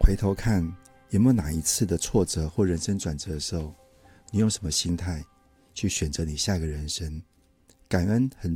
回头看，有没有哪一次的挫折或人生转折的时候，你用什么心态去选择你下一个人生？感恩很